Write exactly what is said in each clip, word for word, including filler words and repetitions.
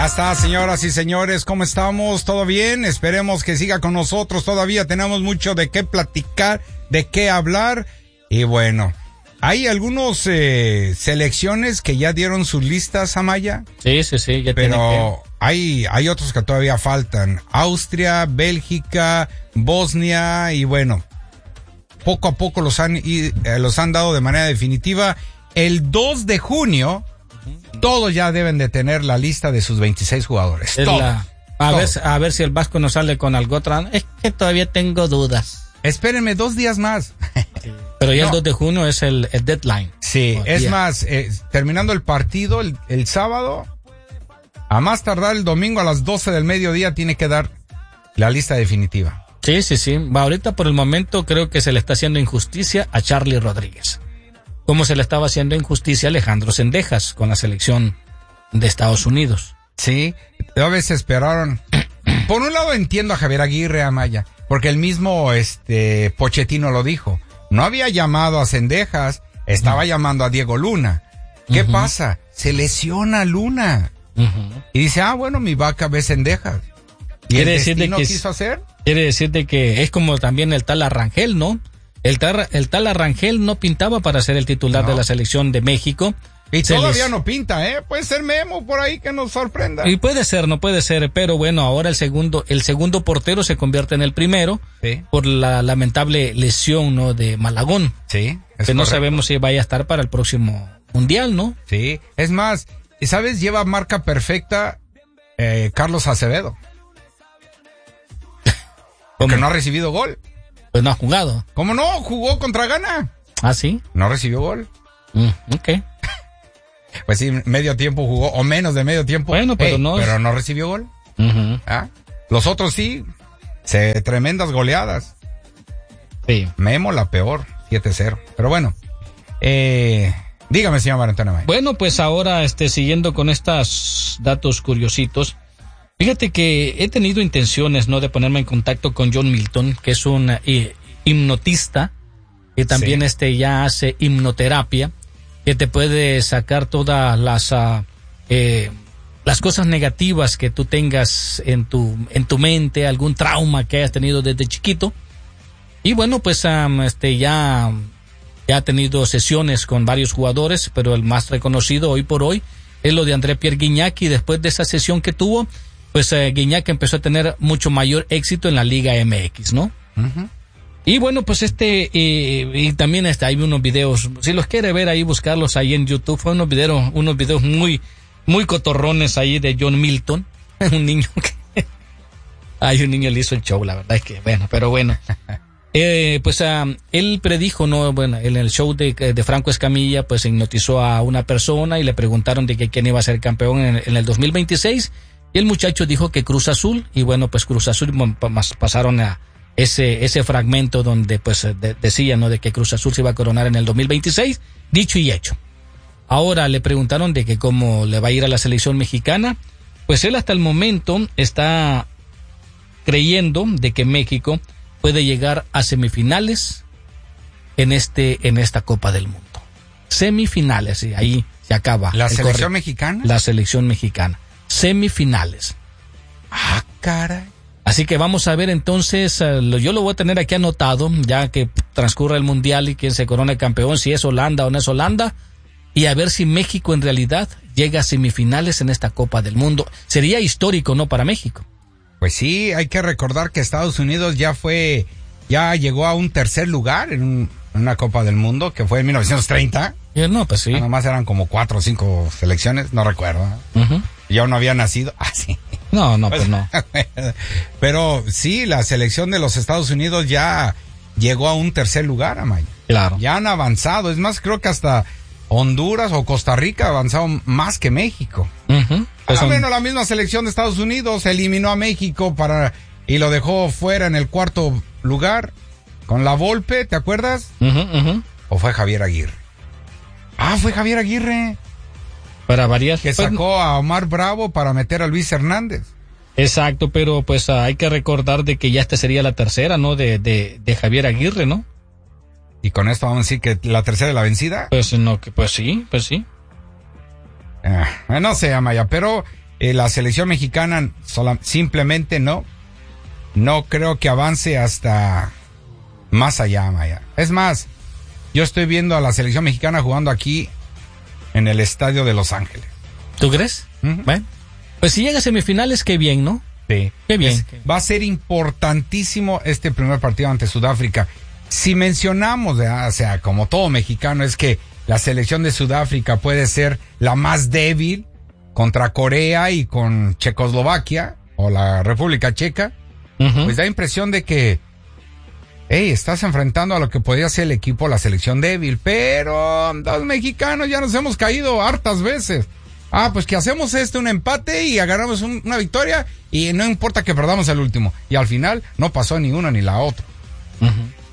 Ya está, señoras y señores, ¿cómo estamos? ¿Todo bien? Esperemos que siga con nosotros. Todavía tenemos mucho de qué platicar, de qué hablar. Y bueno, hay algunos eh, selecciones que ya dieron sus listas, Amaya. Sí, sí, sí. Ya pero que... hay, hay otros que todavía faltan. Austria, Bélgica, Bosnia y bueno, poco a poco los han, eh, los han dado de manera definitiva. El dos de junio... todos ya deben de tener la lista de sus veintiséis jugadores. La, a, ver, a ver si el Vasco nos sale con algo otra. Es que todavía tengo dudas. Espérenme dos días más. Sí, pero ya no. El dos de junio es el, el deadline. Sí, oh, es yeah. más, eh, terminando el partido el, el sábado, a más tardar el domingo a las doce del mediodía tiene que dar la lista definitiva. Sí, sí, sí. Ahorita por el momento creo que se le está haciendo injusticia a Charlie Rodríguez, como se le estaba haciendo injusticia a Alejandro Zendejas con la selección de Estados Unidos. Sí, a veces esperaron. Por un lado entiendo a Javier Aguirre, Amaya, porque el mismo este Pochettino lo dijo. No había llamado a Zendejas, estaba uh-huh. llamando a Diego Luna. ¿Qué uh-huh. pasa? Se lesiona Luna. Uh-huh. Y dice, ah, bueno, mi vaca ve Zendejas. ¿Y el destino que quiso hacer? Quiere decir de que es como también el tal Arrangel, ¿no? El tal, el tal Arrangel no pintaba para ser el titular no. de la selección de México. Y Se todavía les... no pinta, ¿eh? Puede ser Memo por ahí que nos sorprenda. Y puede ser, no puede ser, pero bueno, ahora el segundo, el segundo portero se convierte en el primero sí. por la lamentable lesión, ¿no? De Malagón. Sí. Es que no sabemos si vaya a estar para el próximo mundial, ¿no? Sí. Es más, ¿sabes? Lleva marca perfecta eh, Carlos Acevedo. Porque no ha recibido gol. Pues no ha jugado. ¿Cómo no? Jugó contra Ghana. ¿Ah, sí? No recibió gol. Mm, ok. Pues sí, medio tiempo jugó, o menos de medio tiempo. Bueno, pero hey, no. Pero no recibió gol. Uh-huh. ¿Ah? Los otros sí. Se, tremendas goleadas. Sí. Memo la peor, siete cero. Pero bueno. Eh, dígame, señor Marantana. Bueno, pues ahora, este, siguiendo con estos datos curiositos. Fíjate que he tenido intenciones, ¿no?, de ponerme en contacto con John Milton, que es un eh, hipnotista, que también sí. este ya hace hipnoterapia, que te puede sacar todas las uh, eh, las cosas negativas que tú tengas en tu en tu mente, algún trauma que hayas tenido desde chiquito. Y bueno, pues um, este ya ya ha tenido sesiones con varios jugadores, pero el más reconocido hoy por hoy es lo de André Pierre Gignac, y después de esa sesión que tuvo, pues eh, Gignac empezó a tener mucho mayor éxito en la Liga M X, ¿no? Uh-huh. Y bueno, pues este, eh, y también este, hay unos videos, si los quiere ver ahí, buscarlos ahí en YouTube, fue unos videos, unos videos muy, muy cotorrones ahí de John Milton, un niño que, ay, un niño le hizo el show, la verdad es que, bueno, pero bueno. Eh, pues um, él predijo, no, bueno, en el show de, de Franco Escamilla, pues hipnotizó a una persona y le preguntaron de que quién iba a ser campeón en, en el dos mil veintiséis, y el muchacho dijo que Cruz Azul, y bueno, pues Cruz Azul pasaron a ese ese fragmento donde pues de, decía, ¿no?, de que Cruz Azul se iba a coronar en el dos mil veintiséis, dicho y hecho. Ahora le preguntaron de que cómo le va a ir a la selección mexicana, pues él hasta el momento está creyendo de que México puede llegar a semifinales en este en esta Copa del Mundo. Semifinales, y ahí se acaba. ¿La selección corre- mexicana? La selección mexicana. Semifinales. Ah, caray. Así que vamos a ver entonces, uh, lo, yo lo voy a tener aquí anotado, ya que transcurra el Mundial y quien se corone campeón, si es Holanda o no es Holanda, y a ver si México en realidad llega a semifinales en esta Copa del Mundo. Sería histórico, ¿no?, para México. Pues sí, hay que recordar que Estados Unidos ya fue, ya llegó a un tercer lugar en, un, en una Copa del Mundo, que fue en mil novecientos treinta. Eh, no, pues sí. Nada más eran como cuatro o cinco selecciones, no recuerdo. ¿eh? Uh-huh. Yo no había nacido. Ah, sí. No, no, pues no. Pero sí, la selección de los Estados Unidos ya llegó a un tercer lugar, Amaya. Claro. Ya han avanzado. Es más, creo que hasta Honduras o Costa Rica avanzaron más que México. Uh-huh. Pues ah, son... bueno, la misma selección de Estados Unidos eliminó a México para y lo dejó fuera en el cuarto lugar con la Volpe, ¿te acuerdas? Uh-huh, uh-huh. ¿O fue Javier Aguirre? Ah, fue Javier Aguirre. Para variar. Que pues, sacó a Omar Bravo para meter a Luis Hernández. Exacto, pero pues uh, hay que recordar de que ya esta sería la tercera, ¿no? De, de, de Javier Aguirre, ¿no? Y con esto vamos a decir que la tercera es la vencida. Pues no, que pues sí, pues sí. Eh, no sé, Amaya, pero eh, la selección mexicana sola, simplemente no, no creo que avance hasta más allá, Maya. Es más, yo estoy viendo a la selección mexicana jugando aquí en el estadio de Los Ángeles. ¿Tú crees? Uh-huh. Bueno, pues si llega a semifinales, qué bien, ¿no? Sí. Qué bien. Es, va a ser importantísimo este primer partido ante Sudáfrica. Si mencionamos, o sea, como todo mexicano, es que la selección de Sudáfrica puede ser la más débil contra Corea y con Checoslovaquia o la República Checa, uh-huh. pues da impresión de que, hey, estás enfrentando a lo que podría ser el equipo, la selección débil, pero los mexicanos ya nos hemos caído hartas veces. Ah, pues que hacemos este un empate y agarramos un, una victoria y no importa que perdamos el último. Y al final no pasó ni una ni la otra. Uh-huh.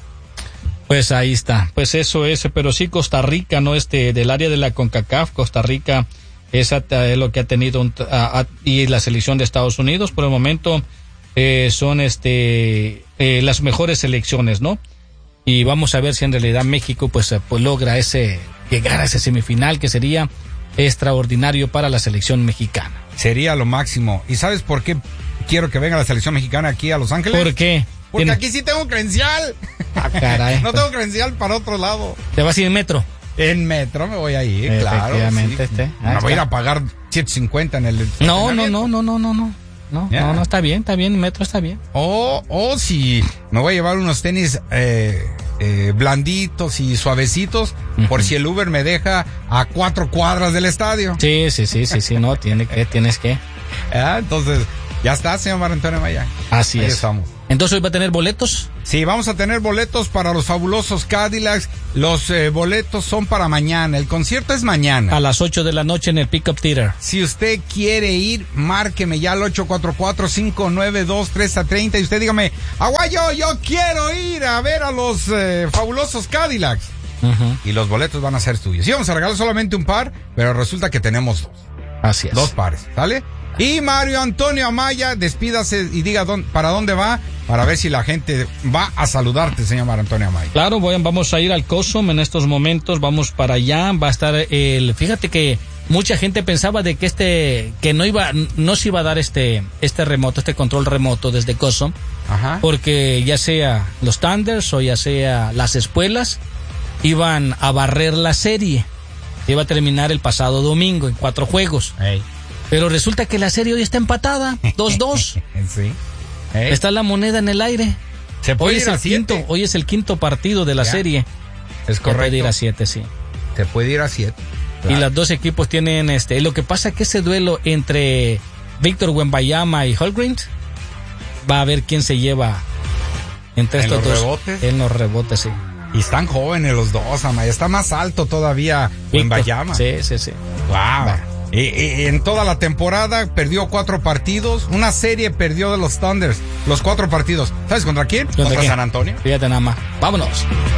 Pues ahí está. Pues eso es, pero sí Costa Rica, ¿no? Este, del área de la CONCACAF, Costa Rica es lo que ha tenido un, a, a, y la selección de Estados Unidos por el momento eh, son este eh, las mejores selecciones, ¿no? Y vamos a ver si en realidad México pues, pues logra ese llegar a ese semifinal que sería extraordinario para la selección mexicana. Sería lo máximo. ¿Y sabes por qué quiero que venga la selección mexicana aquí a Los Ángeles? ¿Por qué? Porque ¿Tiene? Aquí sí tengo credencial. Ah, caray. No tengo credencial para otro lado. ¿Te vas a ir en metro? En metro me voy a ir, claro. Efectivamente, sí. este. No voy a ir a pagar siete cincuenta en el... No, no, no, no, no, no, no. No, yeah. no, no, está bien, está bien, en metro está bien. O, o si me voy a llevar unos tenis eh, eh, blanditos y suavecitos, uh-huh. por si el Uber me deja a cuatro cuadras del estadio. Sí, sí, sí, sí, sí, no, tiene que, tienes que. Ah, entonces, ya está, señor Marco Antonio Maya. Así Ahí es. estamos. Entonces, ¿hoy va a tener boletos? Sí, vamos a tener boletos para los fabulosos Cadillacs. Los eh, boletos son para mañana. El concierto es mañana. A las ocho de la noche en el Pickup Theater. Si usted quiere ir, márqueme ya al ocho cuatro cuatro, cinco nueve dos, tres cero tres cero y usted dígame, Aguayo, yo quiero ir a ver a los eh, fabulosos Cadillacs. Uh-huh. Y los boletos van a ser tuyos. Sí, vamos a regalar solamente un par, pero resulta que tenemos dos. Así es. Dos pares, ¿sale? Y Mario Antonio Amaya, despídase y diga dónde, para dónde va, para ver si la gente va a saludarte, señor Mario Antonio Amaya. Claro, voy, vamos a ir al COSOM en estos momentos, vamos para allá, va a estar el, fíjate que mucha gente pensaba de que este, que no iba, no se iba a dar este, este remoto, este control remoto desde COSOM, ajá, porque ya sea los Thunders o ya sea las espuelas, iban a barrer la serie, iba a terminar el pasado domingo en cuatro juegos. Hey. Pero resulta que la serie hoy está empatada, dos dos. Sí. Hey. Está la moneda en el aire. Se puede hoy ir es el a siete. quinto, hoy es el quinto partido de la ya. serie. Es correcto. Se puede ir a siete, sí. Se puede ir a siete. Claro. Y los dos equipos tienen este. Lo que pasa es que ese duelo entre Víctor Wembanyama y Holmgren va a ver quién se lleva entre ¿En estos los dos. Rebotes? En los rebotes, sí. Y están jóvenes los dos, Amaya. Está más alto todavía Wembanyama. Sí, sí, sí. Wow. Y, y, y en toda la temporada perdió cuatro partidos. Una serie perdió de los Thunders. Los cuatro partidos. ¿Sabes contra quién? ¿Contra, contra quién? San Antonio. Fíjate nada más. Vámonos.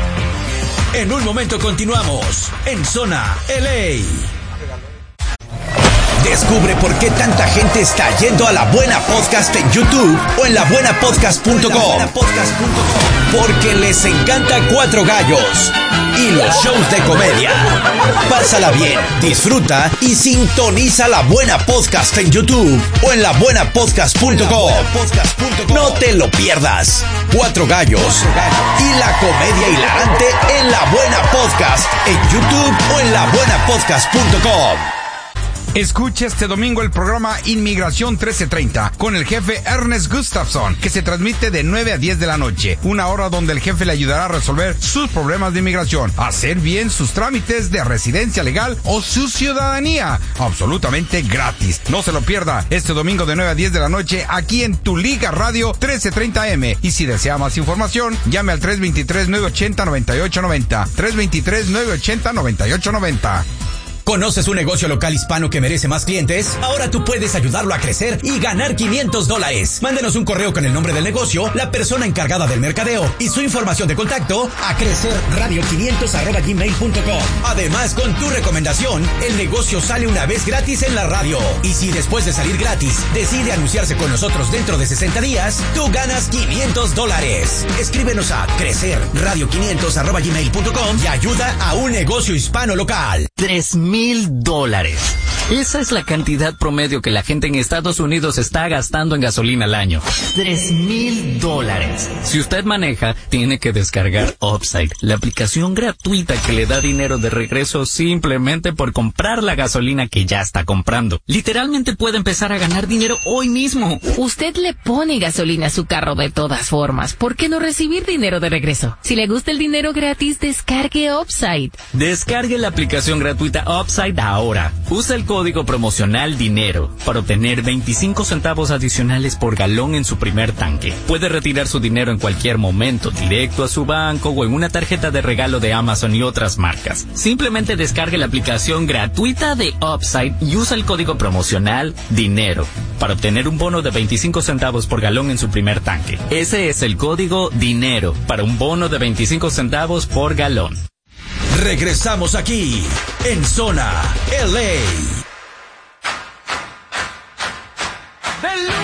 En un momento continuamos en Zona L A. Descubre por qué tanta gente está yendo a La Buena Podcast en YouTube o en la buena podcast punto com. Porque les encanta Cuatro Gallos y los shows de comedia. Pásala bien, disfruta y sintoniza La Buena Podcast en YouTube o en la buena podcast punto com. No te lo pierdas. Cuatro Gallos y la comedia hilarante en La Buena Podcast en YouTube o en la buena podcast punto com. Escucha este domingo el programa Inmigración trece treinta con el jefe Ernest Gustafson, que se transmite de nueve a diez de la noche, una hora donde el jefe le ayudará a resolver sus problemas de inmigración, hacer bien sus trámites de residencia legal o su ciudadanía, absolutamente gratis. No se lo pierda este domingo de nueve a diez de la noche aquí en Tu Liga Radio trece treinta eme. Y si desea más información, llame al tres dos tres, nueve ocho cero, nueve ocho nueve cero, tres dos tres, nueve ocho cero, nueve ocho nueve cero. ¿Conoces un negocio local hispano que merece más clientes? Ahora tú puedes ayudarlo a crecer y ganar quinientos dólares. Mándenos un correo con el nombre del negocio, la persona encargada del mercadeo y su información de contacto a crecerradio quinientos arroba gmail punto com. Además, con tu recomendación, el negocio sale una vez gratis en la radio. Y si después de salir gratis decide anunciarse con nosotros dentro de sesenta días, tú ganas quinientos dólares. Escríbenos a crecerradio quinientos arroba gmail punto com y ayuda a un negocio hispano local. Tres mil dólares. Esa es la cantidad promedio que la gente en Estados Unidos está gastando en gasolina al año. Tres mil dólares. Si usted maneja, tiene que descargar Upside, la aplicación gratuita que le da dinero de regreso simplemente por comprar la gasolina que ya está comprando. Literalmente puede empezar a ganar dinero hoy mismo. Usted le pone gasolina a su carro de todas formas. ¿Por qué no recibir dinero de regreso? Si le gusta el dinero gratis, descargue Upside. Descargue la aplicación gratuita Upside ahora. Usa el código promocional DINERO para obtener veinticinco centavos adicionales por galón en su primer tanque. Puede retirar su dinero en cualquier momento, directo a su banco o en una tarjeta de regalo de Amazon y otras marcas. Simplemente descargue la aplicación gratuita de Upside y usa el código promocional DINERO para obtener un bono de veinticinco centavos por galón en su primer tanque. Ese es el código DINERO para un bono de veinticinco centavos por galón. Regresamos aquí en Zona L A.